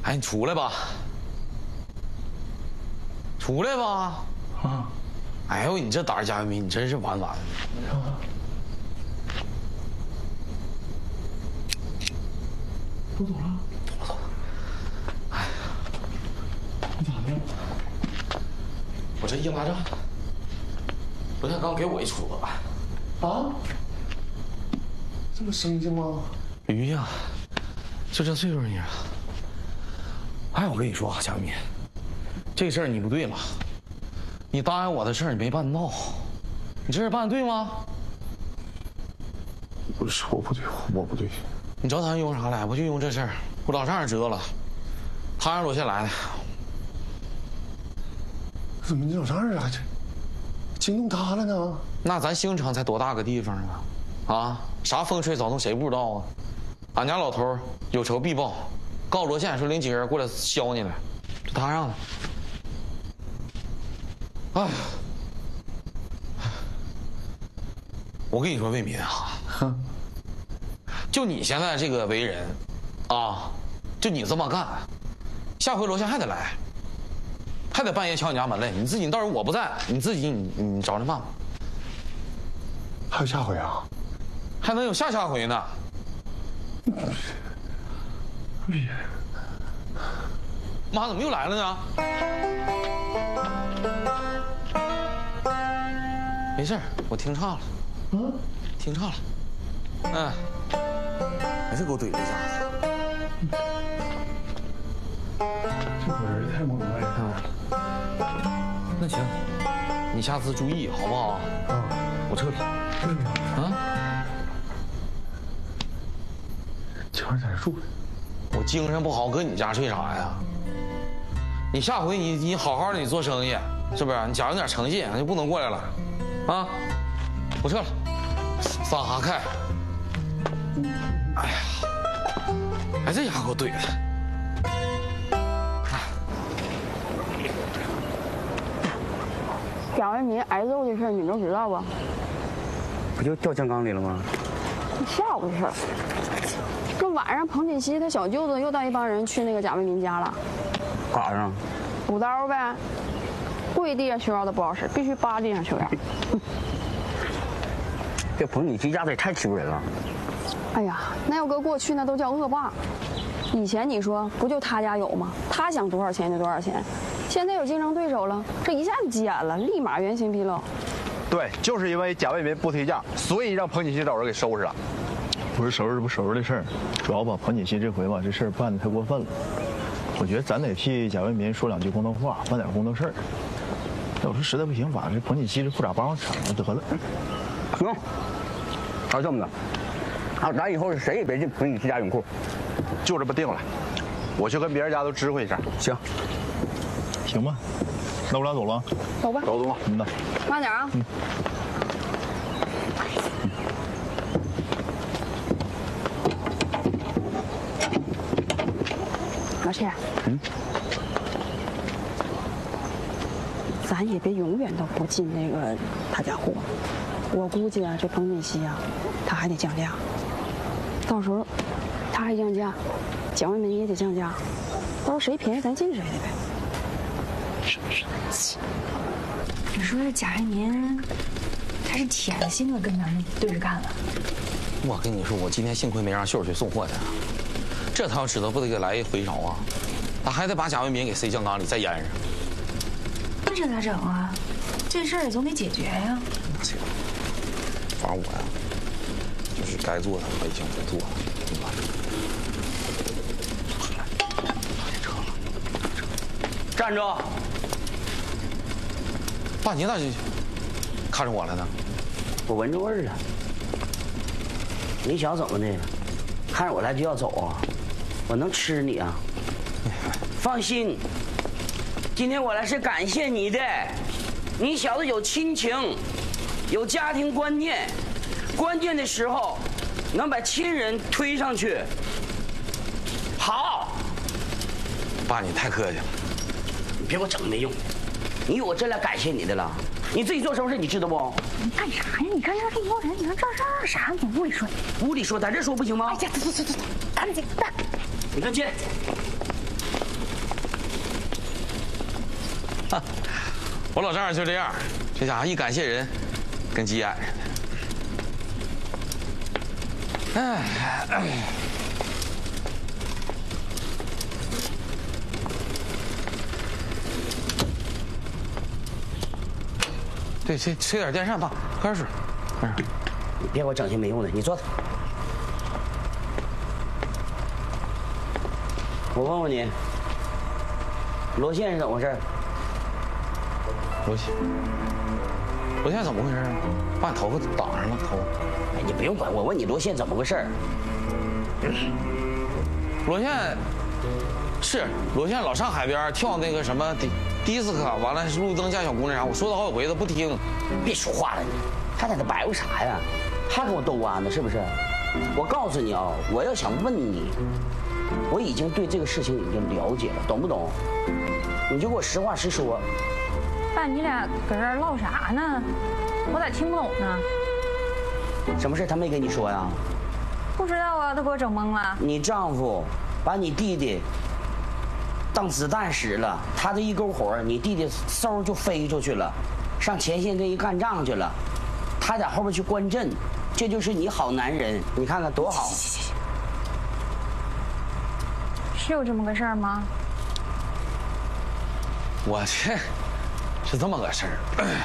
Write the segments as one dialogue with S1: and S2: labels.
S1: 哎，你出来吧，出来吧！啊！哎呦，你这胆儿贾伟民，你真是完完了。
S2: 都走了。
S1: 走。哎呀，
S2: 你咋的？
S1: 我这硬拉仗，罗天刚给我一杵子。
S2: 啊？这么生性吗？
S1: 鱼呀，就这岁数你。哎，我跟你说啊，贾伟民，这事儿你不对了。你答应我的事儿你没办到，你这事办的对吗？
S2: 不是我不对，我不对。
S1: 你找他用啥来？我就用这事儿，我老丈人知道了，他让罗宪来的。
S2: 怎么你老丈人啊？这惊动他了呢？
S1: 那咱兴城才多大个地方啊？啊，啥风吹草动谁不知道啊？俺家老头有仇必报，告罗宪说领几个人过来削你来，这他让的。哎呀，我跟你说，魏民啊，就你现在这个为人，啊，就你这么干，下回罗宪还得来，还得半夜敲你家门来。你自己到时候我不在，你自己你找着办吧。
S2: 还有下回啊？
S1: 还能有下回呢？妈怎么又来了呢？没事，我听岔了。嗯，听岔了。哎，还是给我怼了一下子。
S2: 这伙人太猛了呀！
S1: 那行，你下次注意好不好？啊，我撤了。
S2: 为什么？
S1: 啊？
S2: 今晚在这住。
S1: 我精神不好，搁你家睡啥呀？你下回你好好的你做生意，是不是？你讲究点诚信，就不能过来了。啊，我撤了。撒哈开。哎呀，哎，这家伙给我怼的。
S3: 贾伟民挨揍的事你都知道不？
S4: 不就掉酱缸里了吗？
S3: 下午的事儿。这晚上彭锦熙他小舅子又带一帮人去那个贾伟民家了。
S4: 干啥上？
S3: 补刀呗。跪地上求饶的不好使，必须扒地上求饶。
S4: 这彭锦熙家子也太欺负人了。
S3: 哎呀，那要搁过去那都叫恶霸。以前你说不就他家有吗？他想多少钱就多少钱。现在有竞争对手了，这一下子急眼了，立马原形毕露。
S5: 对，就是因为贾伟民不提价，所以让彭锦熙找人给收拾了。
S6: 不是收拾不收拾的事儿，主要吧，彭锦熙这回吧，这事儿办得太过分了。我觉得咱得替贾伟民说两句公道话，办点公道事儿。要是实在不行，把这彭锦熙这副长帮上铲了得了。
S4: 行，那这么的，啊，咱以后是谁也别进彭锦熙家泳裤。
S5: 就这么定了，我去跟别人家都知会一下。
S4: 行，
S6: 行吧，那我俩走了。
S3: 走吧，
S5: 走吧。
S6: 嗯呐，
S3: 慢点啊。老谢，咱也别永远都不进那个他家货。我估计啊，这彭锦熙啊，他还得降价。到时候他还降价，贾伟民也得降价，到时候谁便宜咱进谁的呗。
S7: 是。你说这贾伟民，他是铁了心的跟咱们对着干了。
S1: 我跟你说，我今天幸亏没让秀儿去送货去，这他要知道不得给来一回勺啊！他还得把贾伟民给塞酱缸里再腌上。
S7: 那这咋整啊？这事儿也总得解决呀。
S1: 反正我呀，就是该做的我已经给做了，对吧？
S4: 站住！
S1: 爸，你咋就看着我了呢？
S4: 我闻着味儿了。你想怎么的？看着我来就要走啊？我能吃你啊？放心，今天我来是感谢你的。你小子有亲情，有家庭观念，关键的时候能把亲人推上去。好，
S1: 爸，你太客气了。
S4: 你别给我整没用，你有我真来感谢你的了。你自己做什么事你知道不？
S7: 你干啥呀？你看这一拨人，你看这啥？你屋里说，
S4: 屋里说，咱这说不行吗？
S7: 哎呀，走，赶紧蛋。
S4: 你看进。
S1: 我老丈人就这样，这家伙一感谢人，跟急眼似的。哎。对，吃点电扇吧，喝点水，喝点。
S4: 你别给我整些没用的，你坐着。我问问你，罗宪是怎么回事？
S1: 罗宪怎么回事啊？把你头发挡上了，头。
S4: 哎，你不用管，我问你罗宪怎么回事？
S1: 罗宪是罗宪老上海边跳那个什么迪斯科，完了路灯下小姑娘啥，我说他好几回他不听。
S4: 别说话了你，还在那白活啥呀？还跟我逗弯呢是不是？我告诉你啊，我要想问你，我已经对这个事情已经了解了，懂不懂？你就给我实话实说。
S7: 爸，你俩搁这儿唠啥呢？我咋听不懂呢？
S4: 什么事他没跟你说呀？
S7: 不知道啊，他给我整懵了。
S4: 你丈夫把你弟弟当子弹使了，他这一勾火，你弟弟嗖就飞出去了，上前线跟人干仗去了，他在后边去观阵，这就是你好男人，你看看多好。
S7: 是有这么个事儿吗？
S1: 我这是这么个事儿，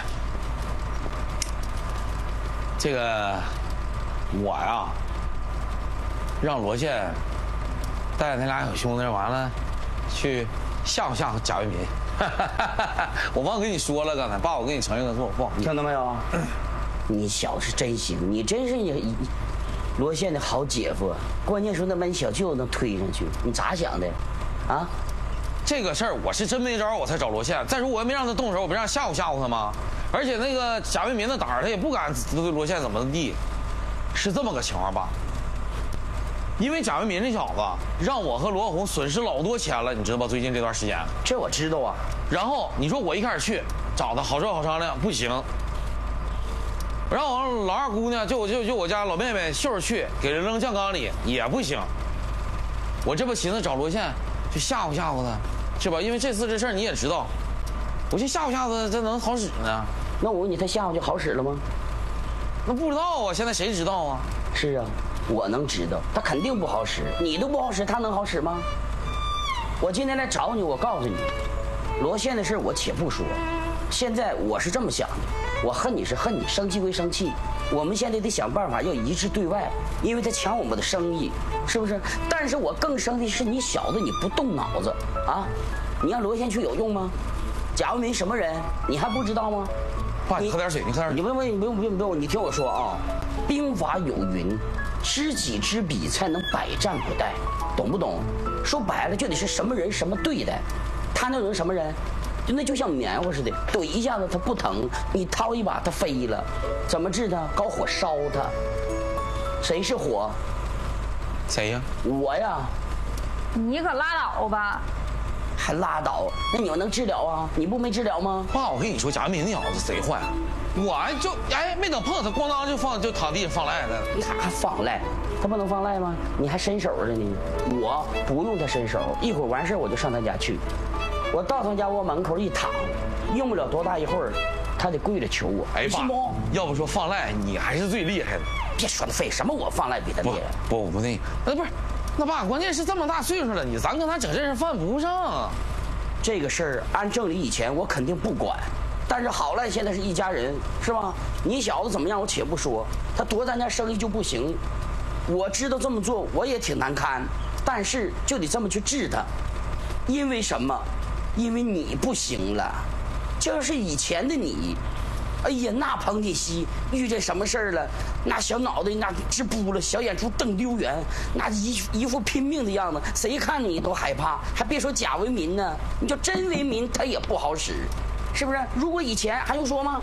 S1: 这个我呀，让罗宪带着那俩小兄弟完了，去吓唬吓唬贾为民。我忘跟你说了，刚才爸，我跟你承认个错，不好意思。
S4: 听到没有？你小子是真行，你真是你罗宪的好姐夫，关键时候能把你小舅子能推上去，你咋想的？啊？
S1: 这个事儿我是真没招，我才找罗宪。再说我也没让他动手，我不让吓唬吓唬他吗？而且那个贾为民的胆儿，他也不敢对罗宪怎么地。是这么个情况吧？因为贾为民这小子让我和罗红损失老多钱了，你知道吧？最近这段时间，
S4: 这我知道啊。
S1: 然后你说我一开始去找他好说好商量，不行。然后我老二姑娘就我家老妹妹秀儿去给人扔酱缸里也不行。我这不寻思找罗宪去吓唬吓唬他，是吧？因为这次这事儿你也知道，我去吓唬吓唬他，这能好使呢？
S4: 那我问你，他吓唬就好使了吗？
S1: 那不知道啊，现在谁知道啊？
S4: 是啊，我能知道，他肯定不好使。你都不好使，他能好使吗？我今天来找你，我告诉你，罗宪的事我且不说，现在我是这么想的，我恨你是恨你，生气归生气，我们现在得想办法要一致对外，因为他抢我们的生意，是不是？但是我更生气是你小子你不动脑子啊！你让罗宪去有用吗？贾为民什么人，你还不知道吗？
S1: 爸，你喝点水，你喝点水。
S4: 你不用，你听我说啊，兵法有云，知己知彼才能百战不殆，懂不懂？说白了就得是什么人什么对待，他那种什么人，就像棉花似的，怼一下子他不疼，你掏一把他飞了，怎么治他？搞火烧他。谁是火？
S1: 谁呀？
S4: 我呀。
S7: 你可拉倒吧。
S4: 还拉倒？那你要能治疗啊？你不没治疗吗？
S1: 爸，我跟你说，贾为民那小子贼坏，我就没等碰他，咣当就躺地上放赖了。
S4: 你还放赖？他不能放赖吗？你还伸手了呢？我不用他伸手，一会儿完事我就上他家去。我到他家窝门口一躺，用不了多大一会儿，他得跪着求我。
S1: 哎，爸，要不说放赖，你还是最厉害的。
S4: 别说那废什么，我放赖比他厉害。
S1: 不那不是。那爸，关键是这么大岁数了，咱跟他整这事犯不上。
S4: 这个事儿按正理以前我肯定不管，但是好赖现在是一家人，是吧？你小子怎么样我且不说，他夺咱家生意就不行。我知道这么做我也挺难堪，但是就得这么去治他。因为什么？因为你不行了。这要是以前的你，哎呀，那彭锦熙遇见什么事儿了？那小脑袋那直扑了，小眼珠瞪溜圆，那一副拼命的样子，谁看你都害怕。还别说贾为民呢，你就真为民，他也不好使，是不是？如果以前还用说吗？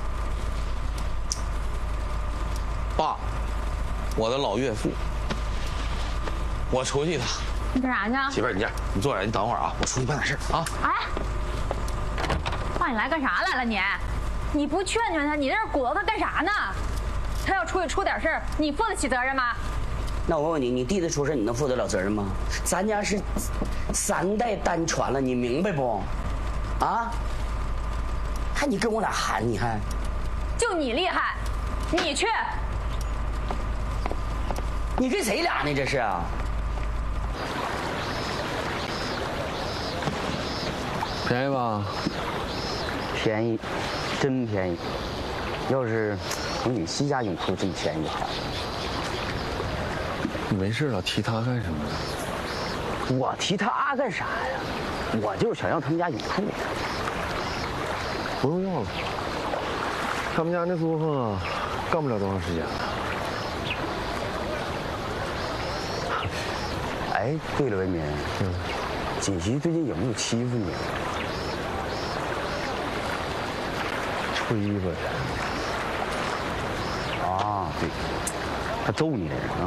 S1: 爸，我的老岳父，我出去一趟。
S7: 你干啥去？
S1: 媳妇儿，你这样，你坐着，你等会儿啊，我出去办点事啊。
S7: 哎，爸，你来干啥来了你？你不劝劝他，你在这鼓捣他干啥呢？他要出去出点事儿，你负得起责任吗？
S4: 那我问你，你弟弟出事，你能负得了责任吗？咱家是3代单传了，你明白不？啊？ 还你跟我俩喊，你还？
S7: 就你厉害，你去。
S4: 你跟谁俩呢？这是啊？
S8: 便宜吧？
S4: 便宜，真便宜。要是从你西家泳裤这么便宜的话，
S8: 你没事老提他干什么？
S4: 我提他干啥呀？我就是想要他们家泳裤。
S8: 不用要了，他们家那作坊啊，干不了多长时间了。
S4: 哎，对了，文民，锦溪最近有没有欺负你？
S8: 吹吧
S4: 啊，对，他揍你的人啊。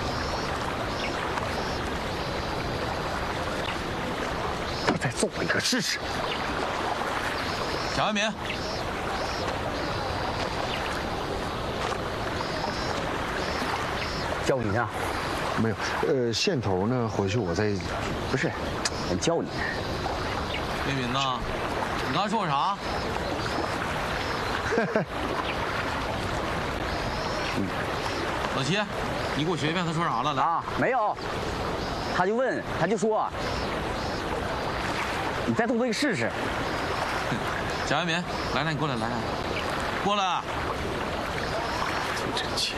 S8: 他再揍我一个试试。
S1: 贾文明，
S4: 叫你呢？
S8: 没有，线头呢？回去我再。
S4: 不是，我叫你。
S1: 魏民呐，你刚才说我啥？老七，你给我学一遍他说啥了？来
S4: 啊，没有，他就说，你再做这个试试。
S1: 贾文民，来，你过来，过来。
S8: 真气。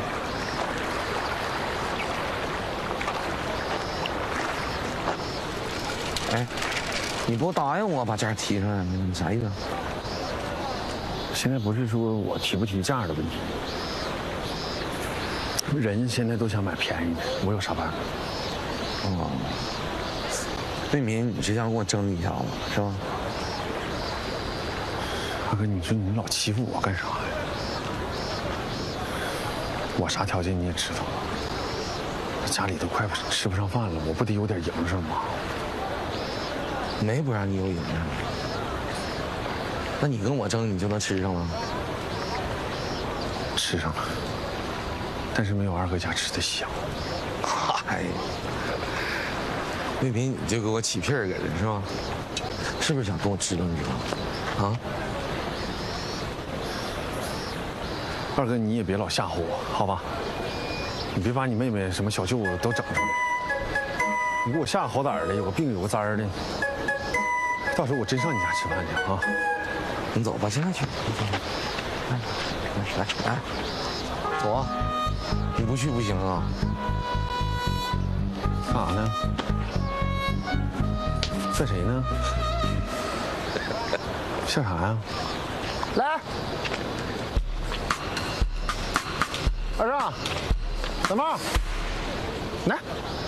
S1: 哎，你不答应我把价提上来，你啥意思？
S8: 现在不是说我提不提价的问题，人现在都想买便宜的，我有啥办法？
S1: 哦，魏民，你是想跟我争一下子是吧？
S8: 大哥，你说你老欺负我干啥呀？我啥条件你也知道，家里都快吃不上饭了，我不得有点营生吗？
S1: 没不让你有营生，那你跟我争，你就能吃上了？
S8: 吃上了，但是没有二哥家吃的香。
S1: 嗨，魏民，你就给我起屁儿搁这是吧？是不是想跟我支棱支棱？啊？
S8: 二哥，你也别老吓唬我，好吧？你别把你妹妹什么小舅子都整出来，你给我吓好歹的，有个病有个灾的，到时候我真上你家吃饭去啊！
S1: 你走吧，现在去。来，走啊！你不去不行啊！
S8: 干啥呢？算谁呢？笑啥呀？
S4: 来，
S8: 二少，小猫，来，